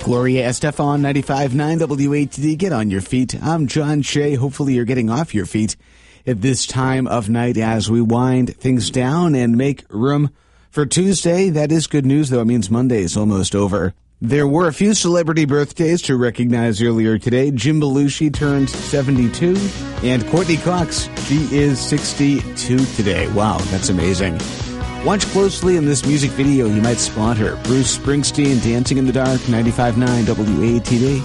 Gloria Estefan, 95.9 WATD. Get on your feet. I'm John Shea. Hopefully you're getting off your feet at this time of night as we wind things down and make room for Tuesday. That is good news, though. It means Monday is almost over. There were a few celebrity birthdays to recognize earlier today. Jim Belushi turned 72, and Courtney Cox, she is 62 today. Wow, that's amazing. Watch closely in this music video. You might spot her. Bruce Springsteen, Dancing in the Dark, 95.9 WATD.